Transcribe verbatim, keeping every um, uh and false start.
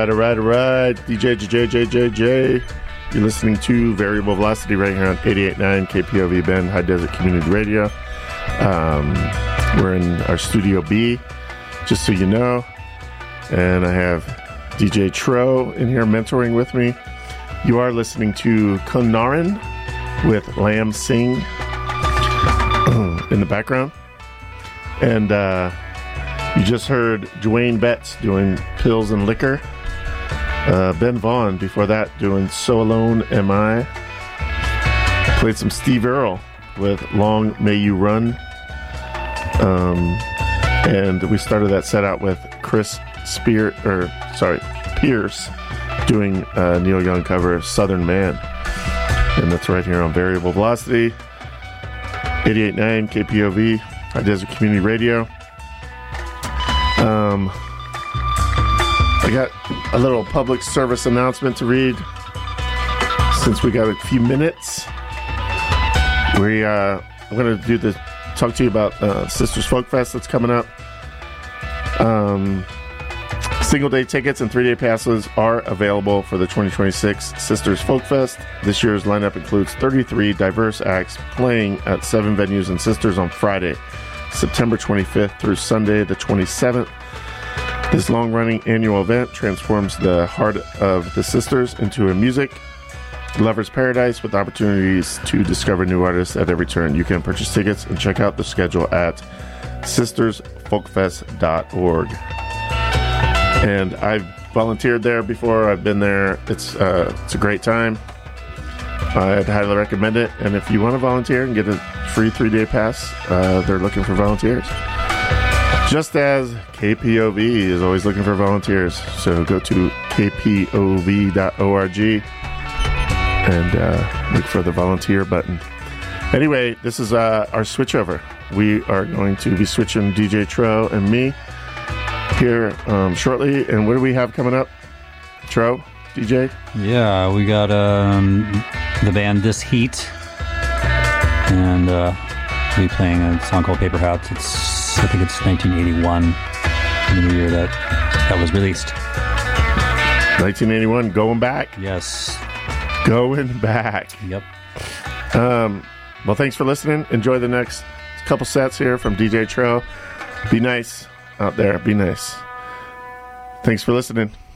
right, all right, all right. D J, J, J, J, J. You're listening to Variable Velocity right here on eighty-eight point nine K P O V Bend, High Desert Community Radio. Um, we're in our Studio B, just so you know. And I have D J Tro in here mentoring with me. You are listening to Kunaran with Lam Sing in the background. And uh, you just heard Dwayne Betts doing Pills and Liquor. Uh, Ben Vaughn before that doing So Alone Am I. Played some Steve Earle with Long May You Run. Um, and we started that set out with Chris Spear, or sorry, Pierce doing uh, Neil Young cover Southern Man. And that's right here on Variable Velocity, eighty-eight point nine K P O V, High Desert Community Radio. Um, I got a little public service announcement to read since we got a few minutes. We, uh, I'm going to do this, talk to you about uh, Sisters Folk Fest that's coming up. Um, single day tickets and three day passes are available for the twenty twenty-six Sisters Folk Fest. This year's lineup includes thirty-three diverse acts playing at seven venues in Sisters on Friday, September twenty-fifth through Sunday the twenty-seventh. This long-running annual event transforms the heart of the Sisters into a music lover's paradise with opportunities to discover new artists at every turn. You can purchase tickets and check out the schedule at sisters folk fest dot org. And I've volunteered there before. I've been there. It's uh, it's a great time. I'd highly recommend it. And if you want to volunteer and get a free three-day pass, uh, they're looking for volunteers. Just as K P O V is always looking for volunteers. So go to K P O V dot org and uh, look for the volunteer button. Anyway, this is uh, our switchover. We are going to be switching D J Tro and me here um, shortly. And what do we have coming up? Tro, D J? Yeah, we got um, the band This Heat. And uh, we'll be playing a song called Paper Hats. It's I think it's nineteen eighty-one, in the year that that was released. nineteen eighty-one, going back. Yes. Going back. Yep. Um, well, thanks for listening. Enjoy the next couple sets here from D J Tro. Be nice out there. Be nice. Thanks for listening.